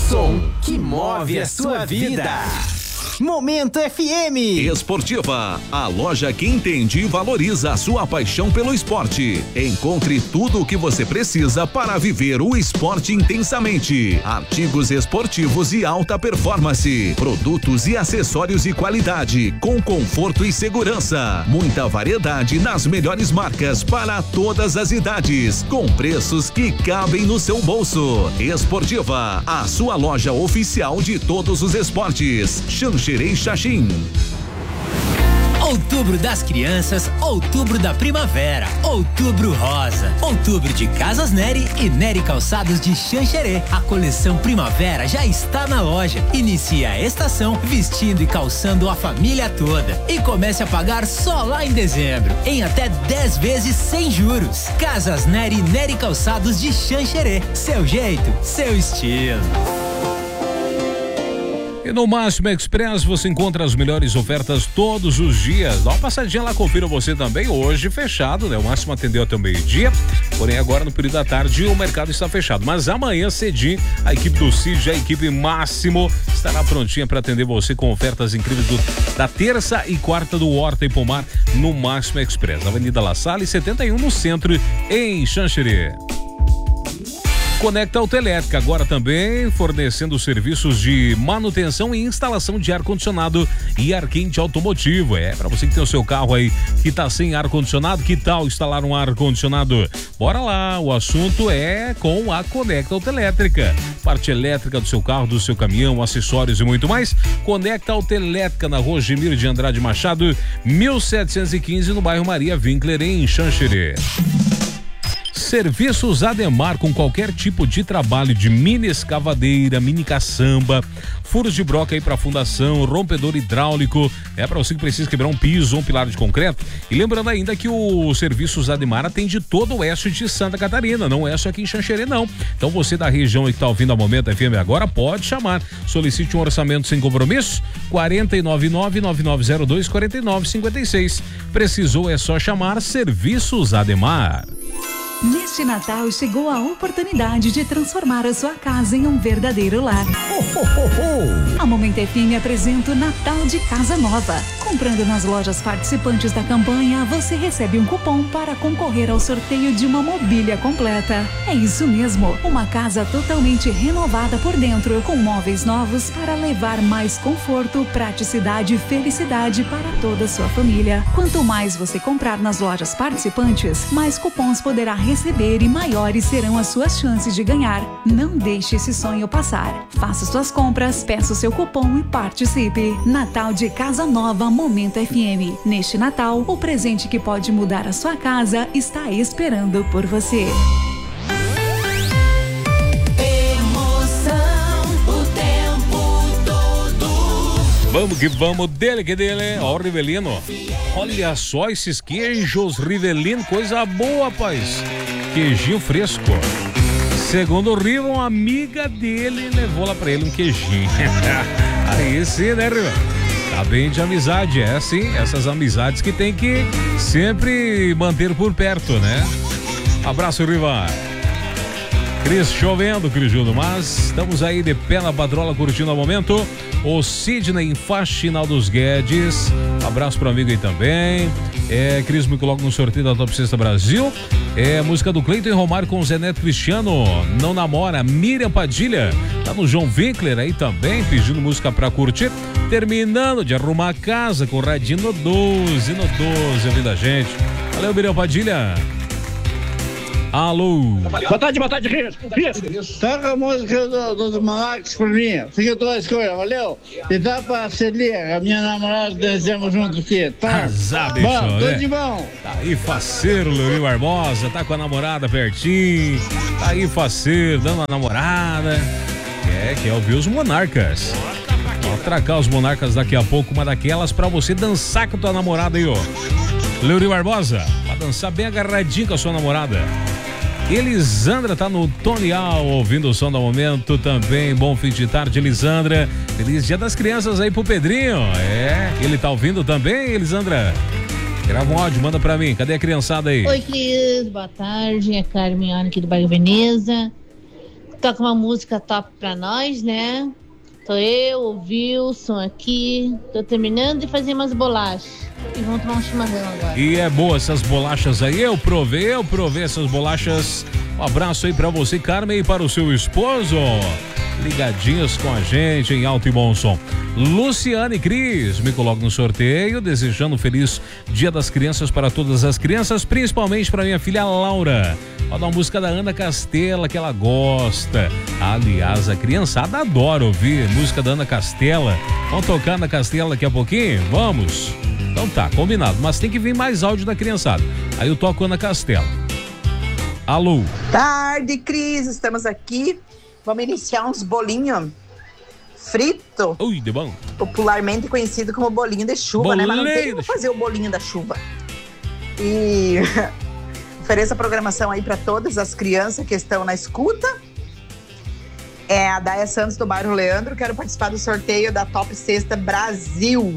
som que move a sua vida. Momento FM. Esportiva, a loja que entende e valoriza a sua paixão pelo esporte. Encontre tudo o que você precisa para viver o esporte intensamente. Artigos esportivos e alta performance, produtos e acessórios de qualidade, com conforto e segurança. Muita variedade nas melhores marcas para todas as idades, com preços que cabem no seu bolso. Esportiva, a sua loja oficial de todos os esportes. Xanxerê Xaxim. Outubro das Crianças, Outubro da Primavera, Outubro Rosa, Outubro de Casas Nery e Nery Calçados de Xanxerê. A coleção Primavera já está na loja. Inicie a estação vestindo e calçando a família toda. E comece a pagar só lá em dezembro, em até 10 vezes sem juros. Casas Nery e Nery Calçados de Xanxerê. Seu jeito, seu estilo. E no Máximo Express você encontra as melhores ofertas todos os dias. Dá uma passadinha lá, confira você também. Hoje fechado, né? O Máximo atendeu até o meio-dia, porém agora no período da tarde o mercado está fechado. Mas amanhã cedinho, a equipe do CID, a equipe Máximo, estará prontinha para atender você com ofertas incríveis da terça e quarta do Horta e Pomar no Máximo Express. Avenida La Salle 71 no centro, em Xanxerê. Conecta Autoelétrica, agora também fornecendo serviços de manutenção e instalação de ar-condicionado e ar quente automotivo. Para você que tem o seu carro aí que tá sem ar-condicionado, que tal instalar um ar-condicionado? Bora lá, o assunto é com a Conecta Autoelétrica. Parte elétrica do seu carro, do seu caminhão, acessórios e muito mais. Conecta Autoelétrica na Rua Gemiro de Andrade Machado, 1715, no bairro Maria Winkler, em Xanxerê. Serviços Ademar, com qualquer tipo de trabalho de mini escavadeira, mini caçamba, furos de broca aí para fundação, rompedor hidráulico, para você que precisa quebrar um piso ou um pilar de concreto. E lembrando ainda que o Serviços Ademar atende todo o oeste de Santa Catarina, não é só aqui em Xanxerê não. Então você da região aí que está ouvindo a Momento FM agora, pode chamar, solicite um orçamento sem compromisso, 499-9902-4956. Precisou, é só chamar Serviços Ademar. Neste Natal chegou a oportunidade de transformar a sua casa em um verdadeiro lar. A Momento FM apresenta o Natal de Casa Nova. Comprando nas lojas participantes da campanha, você recebe um cupom para concorrer ao sorteio de uma mobília completa. É isso mesmo, uma casa totalmente renovada por dentro, com móveis novos para levar mais conforto, praticidade e felicidade para toda a sua família. Quanto mais você comprar nas lojas participantes, mais cupons poderá receber e maiores serão as suas chances de ganhar. Não deixe esse sonho passar. Faça suas compras, peça o seu cupom e participe. Natal de Casa Nova, Momento FM. Neste Natal, o presente que pode mudar a sua casa está esperando por você. Vamos que vamos, dele que dele, ó o Rivelino. Olha só esses queijos Rivelino, coisa boa, rapaz. Queijinho fresco. Segundo o Riva, uma amiga dele levou lá pra ele um queijinho. Aí sim, né, Riva? Tá bem de amizade, é assim, essas amizades que tem que sempre manter por perto, né? Abraço, Riva. Cris, chovendo, Cris Júnior, mas estamos aí de pé na patrola curtindo o momento. O Sidney em Faxinal dos Guedes, abraço pro amigo aí também. Cris me coloca no sorteio da Top Sexta Brasil. Música do Cleiton e Romário com o Zé Neto Cristiano, Não Namora. Miriam Padilha, tá no João Winkler aí também, pedindo música pra curtir. Terminando de arrumar a casa com o Radinho no 12, ouvindo a gente. Valeu, Miriam Padilha. Alô. Boa tarde, Rios. Toca a música dos Monarcas por mim. Fica tua escolha, valeu? E dá pra Celia, a minha namorada, descemos juntos aqui, tá? Azar, bom, tudo de bom. Tá aí faceiro, Leonil Barbosa, tá com a namorada pertinho. Tá aí faceiro, dando a namorada. Quer ouvir os Monarcas. Vou atracar os Monarcas daqui a pouco, uma daquelas pra você dançar com a tua namorada aí, ó. Leonil Barbosa, pra dançar bem agarradinho com a sua namorada. Elisandra tá no Tonial, ouvindo o som do momento também. Bom fim de tarde, Elisandra. Feliz Dia das Crianças aí pro Pedrinho. Ele tá ouvindo também, Elisandra? Grava um áudio, manda pra mim. Cadê a criançada aí? Oi, Cris, boa tarde. É Carmen aqui do bairro Veneza. toca uma música top pra nós, né? Tô eu, o Wilson aqui. Tô terminando de fazer umas bolachas. E vamos tomar um chimarrão agora. E é boa essas bolachas aí, eu provei essas bolachas. Um abraço aí pra você, Carmen, e para o seu esposo. Ligadinhos com a gente em alto e bom som. Luciane Cris me coloca no sorteio, desejando um feliz Dia das Crianças para todas as crianças, principalmente para minha filha Laura. Olha uma música da Ana Castela que ela gosta. Aliás, a criançada adora ouvir música da Ana Castela. Vamos tocar Ana Castela daqui a pouquinho? Vamos? Então tá, combinado, mas tem que vir mais áudio da criançada. Aí eu toco Ana Castela. Alô? Tarde, Cris, estamos aqui. Vamos iniciar uns bolinhos frito. Ui, de bom. Popularmente conhecido como bolinho de chuva, Bolinho, né? Mas não tem como fazer o bolinho da chuva. E ofereço a programação aí para todas as crianças que estão na escuta. É a Daia Santos do bairro Leandro. Quero participar do sorteio da Top Sexta Brasil.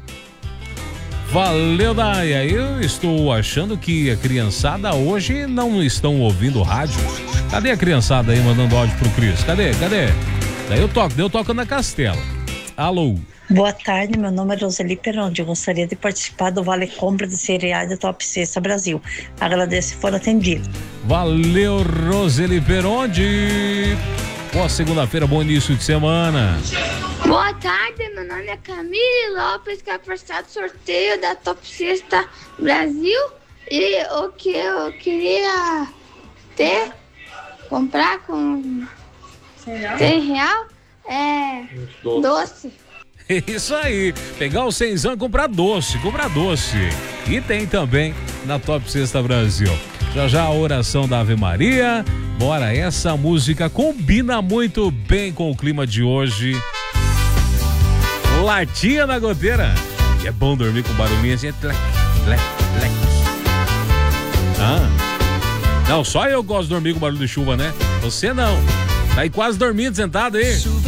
Valeu, Daia. Eu estou achando que a criançada hoje não estão ouvindo rádio. Cadê a criançada aí mandando áudio pro Cris? Cadê? Daí eu toco na Castela. Alô? Boa tarde, meu nome é Roseli Perondi. Eu gostaria de participar do Vale Compra de Cereais da Top Sexta Brasil. Agradeço se for atendido. Valeu, Roseli Perondi. Boa segunda-feira, bom início de semana. Boa tarde, meu nome é Camille Lopes, quero participar do sorteio da Top Sexta Brasil. E o que eu queria comprar com R$100 é doce. Isso aí, pegar o 100 e comprar doce. E tem também na Top Sexta Brasil. Já a oração da Ave Maria. Bora, essa música combina muito bem com o clima de hoje. Latinha na goteira. É bom dormir com barulhinho assim. Não, só eu gosto de dormir com barulho de chuva, né? Você não. Tá aí quase dormindo, sentado aí.